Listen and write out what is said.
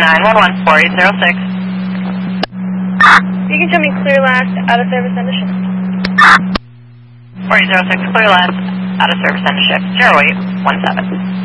911, 4806. You can show me clear last, out of service, end of shift. 4806, clear last, out of service, end of shift, 0817.